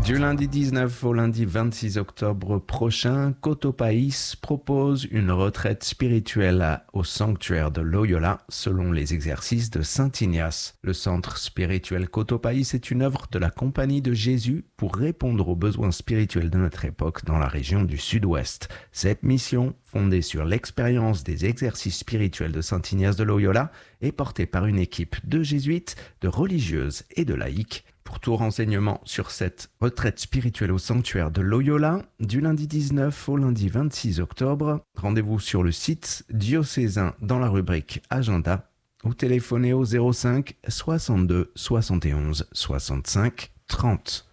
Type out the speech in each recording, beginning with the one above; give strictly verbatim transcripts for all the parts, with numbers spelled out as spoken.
Du lundi dix-neuf au lundi vingt-six octobre prochain, Cotopaxi propose une retraite spirituelle au sanctuaire de Loyola selon les exercices de Saint Ignace. Le centre spirituel Cotopaxi est une œuvre de la Compagnie de Jésus pour répondre aux besoins spirituels de notre époque dans la région du Sud-Ouest. Cette mission, fondée sur l'expérience des exercices spirituels de Saint Ignace de Loyola, est portée par une équipe de jésuites, de religieuses et de laïcs. Pour tout renseignement sur cette retraite spirituelle au sanctuaire de Loyola, du lundi dix-neuf au lundi vingt-six octobre, rendez-vous sur le site diocésain dans la rubrique Agenda ou téléphonez au zéro cinq soixante-deux soixante et onze soixante-cinq trente.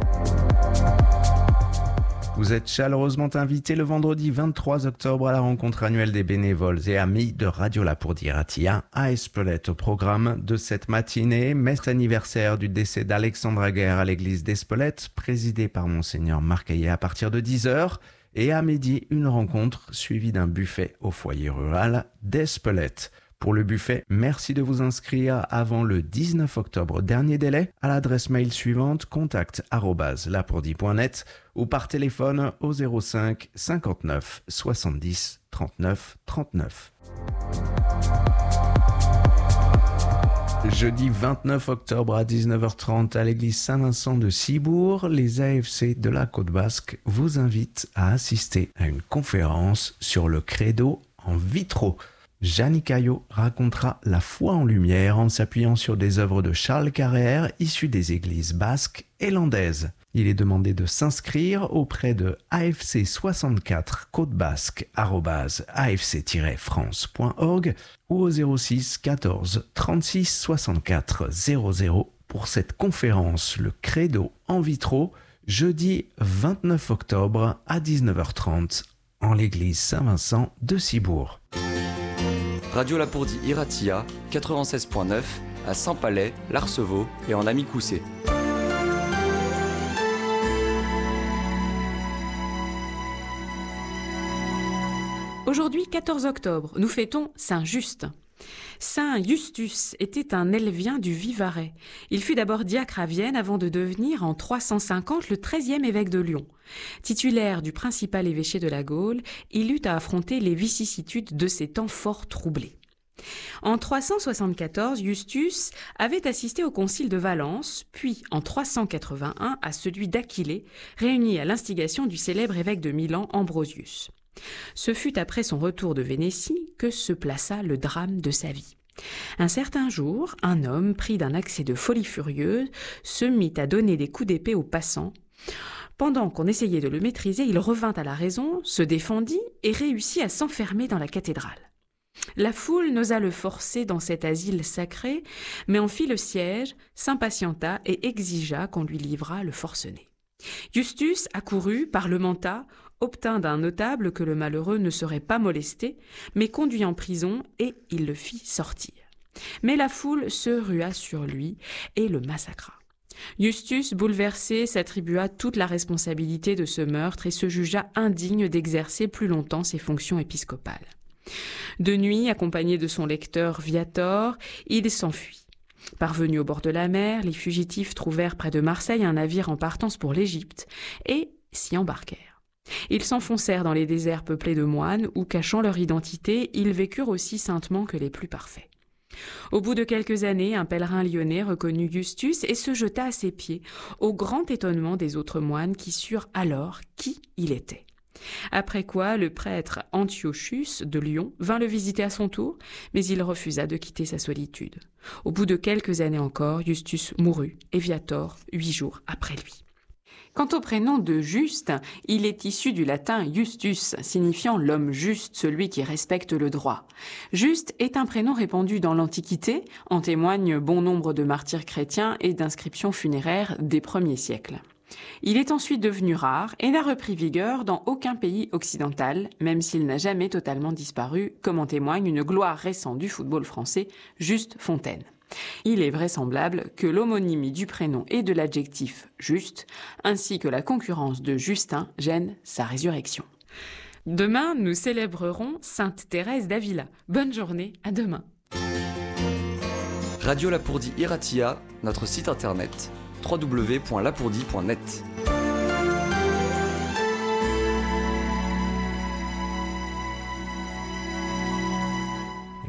Vous êtes chaleureusement invités le vendredi vingt-trois octobre à la rencontre annuelle des bénévoles et amis de Radio Lapourdie Iratia à Espelette. Au programme de cette matinée, messe anniversaire du décès d'Alexandre Aguerre à l'église d'Espelette, présidée par Monseigneur Marc Ayet à partir de dix heures. Et à midi, une rencontre suivie d'un buffet au foyer rural d'Espelette. Pour le buffet, merci de vous inscrire avant le dix-neuf octobre, dernier délai, à l'adresse mail suivante contact arobase lapourdie point net ou par téléphone au zéro cinq cinquante-neuf soixante-dix trente-neuf trente-neuf. Jeudi vingt-neuf octobre à dix-neuf heures trente à l'église Saint-Vincent de Cibourg, les A F C de la Côte Basque vous invitent à assister à une conférence sur le credo en vitro. Jeannie Caillot racontera la foi en lumière en s'appuyant sur des œuvres de Charles Carrère issues des églises basques et landaises. Il est demandé de s'inscrire auprès de a f c soixante-quatre côte basque arobase a f c tiret france point org ou au zéro six quatorze trente-six soixante-quatre zéro zéro pour cette conférence Le Credo en vitro, jeudi vingt-neuf octobre à dix-neuf heures trente en l'église Saint-Vincent de Cibourg. Radio Lapourdie Iratia, quatre-vingt-seize point neuf, à Saint-Palais, l'Arceveau et en Amicoussé. Aujourd'hui, quatorze octobre, nous fêtons Saint Just. Saint Justus était un Helvien du Vivarais. Il fut d'abord diacre à Vienne avant de devenir en trois cent cinquante le treizième évêque de Lyon. Titulaire du principal évêché de la Gaule, il eut à affronter les vicissitudes de ces temps fort troublés. En trois cent soixante-quatorze, Justus avait assisté au concile de Valence, puis en trois cent quatre-vingt-un à celui d'Aquilée, réuni à l'instigation du célèbre évêque de Milan, Ambrosius. Ce fut après son retour de Vénétie que se plaça le drame de sa vie. Un certain jour, un homme, pris d'un accès de folie furieuse, se mit à donner des coups d'épée aux passants. Pendant qu'on essayait de le maîtriser, il revint à la raison, se défendit et réussit à s'enfermer dans la cathédrale. La foule n'osa le forcer dans cet asile sacré, mais en fit le siège, s'impatienta et exigea qu'on lui livrât le forcené. Justus accourut, parlementa, obtint d'un notable que le malheureux ne serait pas molesté, mais conduit en prison et il le fit sortir. Mais la foule se rua sur lui et le massacra. Justus, bouleversé, s'attribua toute la responsabilité de ce meurtre et se jugea indigne d'exercer plus longtemps ses fonctions épiscopales. De nuit, accompagné de son lecteur Viator, il s'enfuit. Parvenus au bord de la mer, les fugitifs trouvèrent près de Marseille un navire en partance pour l'Égypte et s'y embarquèrent. Ils s'enfoncèrent dans les déserts peuplés de moines où, cachant leur identité, ils vécurent aussi saintement que les plus parfaits. Au bout de quelques années, un pèlerin lyonnais reconnut Justus et se jeta à ses pieds, au grand étonnement des autres moines qui surent alors qui il était. Après quoi, le prêtre Antiochus de Lyon vint le visiter à son tour, mais il refusa de quitter sa solitude. Au bout de quelques années encore, Justus mourut, et Viator huit jours après lui. Quant au prénom de Juste, il est issu du latin Justus, signifiant l'homme juste, celui qui respecte le droit. Juste est un prénom répandu dans l'Antiquité, en témoignent bon nombre de martyrs chrétiens et d'inscriptions funéraires des premiers siècles. Il est ensuite devenu rare et n'a repris vigueur dans aucun pays occidental, même s'il n'a jamais totalement disparu, comme en témoigne une gloire récente du football français, Just Fontaine. Il est vraisemblable que l'homonymie du prénom et de l'adjectif « juste », ainsi que la concurrence de Justin, gêne sa résurrection. Demain, nous célébrerons Sainte Thérèse d'Avila. Bonne journée, à demain. Radio Lapourdie Iratia, notre site internet w w w point lapourdie point net.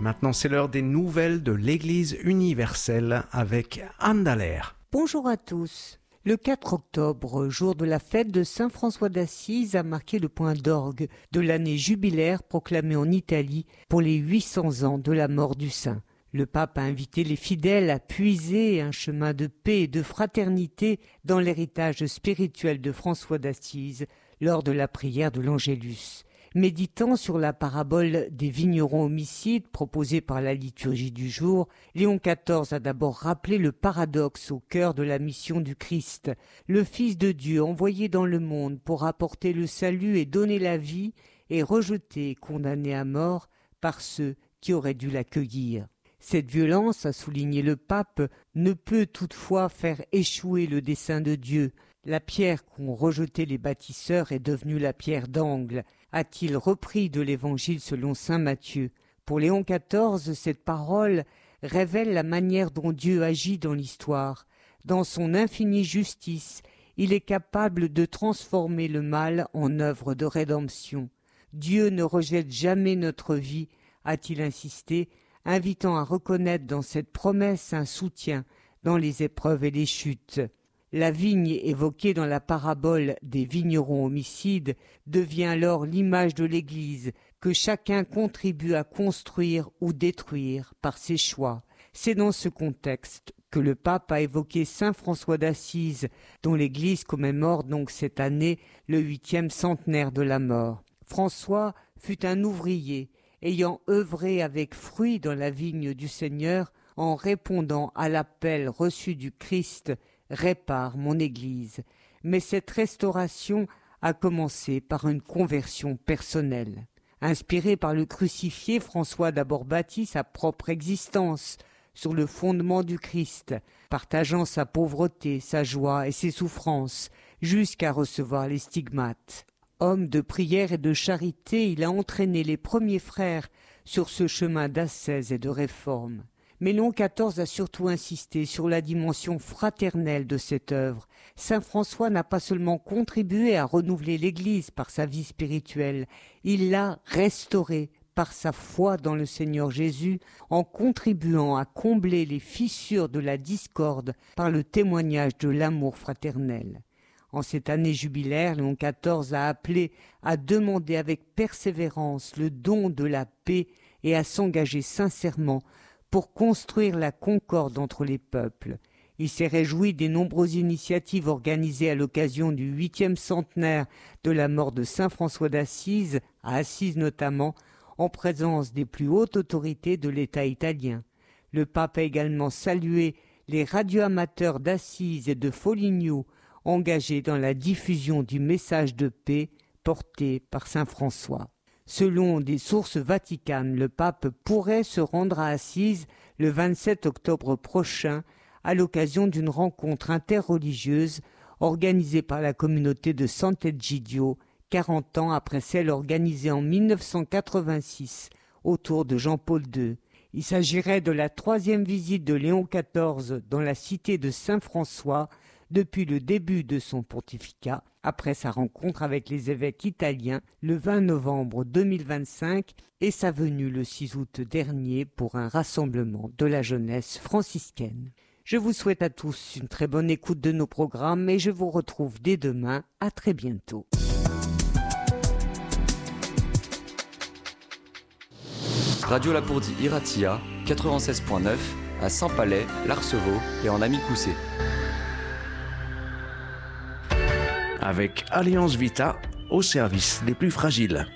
Maintenant, c'est l'heure des nouvelles de l'Église universelle avec Anne Dallaire. Bonjour à tous. Le quatre octobre, jour de la fête de Saint François d'Assise, a marqué le point d'orgue de l'année jubilaire proclamée en Italie pour les huit cents ans de la mort du saint. Le pape a invité les fidèles à puiser un chemin de paix et de fraternité dans l'héritage spirituel de François d'Assise lors de la prière de l'Angélus. Méditant sur la parabole des vignerons homicides proposée par la liturgie du jour, Léon quatorze a d'abord rappelé le paradoxe au cœur de la mission du Christ. Le Fils de Dieu envoyé dans le monde pour apporter le salut et donner la vie est rejeté et condamné à mort par ceux qui auraient dû l'accueillir. Cette violence, a souligné le pape, ne peut toutefois faire échouer le dessein de Dieu. La pierre qu'ont rejetée les bâtisseurs est devenue la pierre d'angle, a-t-il repris de l'Évangile selon saint Matthieu. Pour Léon quatorze, cette parole révèle la manière dont Dieu agit dans l'histoire. Dans son infinie justice, il est capable de transformer le mal en œuvre de rédemption. Dieu ne rejette jamais notre vie, a-t-il insisté, invitant à reconnaître dans cette promesse un soutien dans les épreuves et les chutes. La vigne évoquée dans la parabole des vignerons homicides devient alors l'image de l'Église que chacun contribue à construire ou détruire par ses choix. C'est dans ce contexte que le pape a évoqué saint François d'Assise, dont l'Église commémore donc cette année le huitième centenaire de la mort. François fut un ouvrier, ayant œuvré avec fruit dans la vigne du Seigneur en répondant à l'appel reçu du Christ « Répare mon Église ». Mais cette restauration a commencé par une conversion personnelle. Inspiré par le crucifié, François d'abord bâtit sa propre existence sur le fondement du Christ, partageant sa pauvreté, sa joie et ses souffrances, jusqu'à recevoir les stigmates. Homme de prière et de charité, il a entraîné les premiers frères sur ce chemin d'ascèse et de réforme. Mais Léon quatorze a surtout insisté sur la dimension fraternelle de cette œuvre. Saint François n'a pas seulement contribué à renouveler l'Église par sa vie spirituelle, il l'a restaurée par sa foi dans le Seigneur Jésus, en contribuant à combler les fissures de la discorde par le témoignage de l'amour fraternel. En cette année jubilaire, Léon quatorze a appelé à demander avec persévérance le don de la paix et à s'engager sincèrement pour construire la concorde entre les peuples. Il s'est réjoui des nombreuses initiatives organisées à l'occasion du huitième centenaire de la mort de saint François d'Assise, à Assise notamment, en présence des plus hautes autorités de l'État italien. Le pape a également salué les radioamateurs d'Assise et de Foligno, engagés dans la diffusion du message de paix porté par saint François. Selon des sources vaticanes, le pape pourrait se rendre à Assise le vingt-sept octobre prochain à l'occasion d'une rencontre interreligieuse organisée par la communauté de Sant'Egidio, quarante ans après celle organisée en mille neuf cent quatre-vingt-six autour de Jean-Paul deux. Il s'agirait de la troisième visite de Léon quatorze dans la cité de Saint-François depuis le début de son pontificat, après sa rencontre avec les évêques italiens le vingt novembre deux mille vingt-cinq et sa venue le six août dernier pour un rassemblement de la jeunesse franciscaine. Je vous souhaite à tous une très bonne écoute de nos programmes et je vous retrouve dès demain. À très bientôt. Radio Lapourdie Iratia, quatre-vingt-seize point neuf, à Saint-Palais, l'Arceveau et en Amicoussé. Avec Alliance Vita, au service des plus fragiles.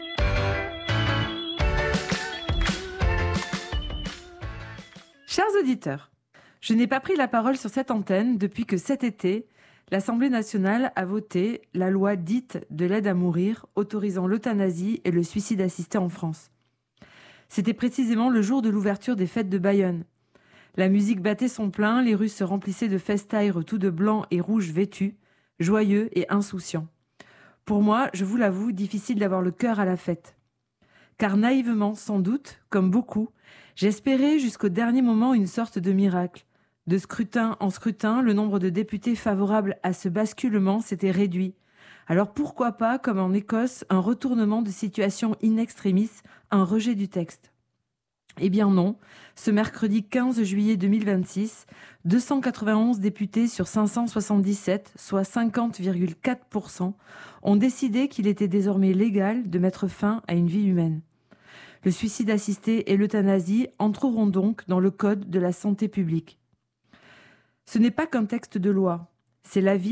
Chers auditeurs, je n'ai pas pris la parole sur cette antenne depuis que cet été, l'Assemblée nationale a voté la loi dite de l'aide à mourir, autorisant l'euthanasie et le suicide assisté en France. C'était précisément le jour de l'ouverture des fêtes de Bayonne. La musique battait son plein, les rues se remplissaient de festaires tout de blanc et rouge vêtus, joyeux et insouciants. Pour moi, je vous l'avoue, difficile d'avoir le cœur à la fête. Car naïvement, sans doute, comme beaucoup, j'espérais jusqu'au dernier moment une sorte de miracle. De scrutin en scrutin, le nombre de députés favorables à ce basculement s'était réduit. Alors pourquoi pas, comme en Écosse, un retournement de situation in extremis, un rejet du texte ? Eh bien non, ce mercredi quinze juillet deux mille vingt-six, deux cent quatre-vingt-onze députés sur cinq cent soixante-dix-sept, soit cinquante virgule quatre pour cent, ont décidé qu'il était désormais légal de mettre fin à une vie humaine. Le suicide assisté et l'euthanasie entreront donc dans le Code de la santé publique. Ce n'est pas qu'un texte de loi, c'est l'avis